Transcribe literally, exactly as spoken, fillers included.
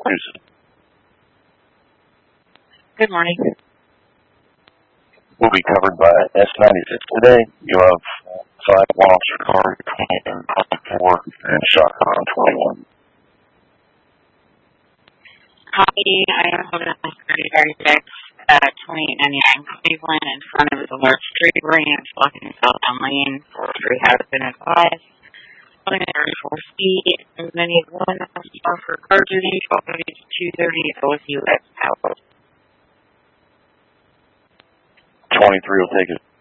Massachusetts. Good morning. Will be covered by S ninety-six today. You have five officer car between twenty-four and shotgun on twenty-one. Copy. I am holding on thirty thirty-six at twenty-eight ninety-nine Cleveland in front of the large street branch, blocking the southbound lane for three has been advised. Holding at thirty-four speed, and then you have one officer for car duty, twelve thirty to two thirty, O S U X Power. twenty-three will take it.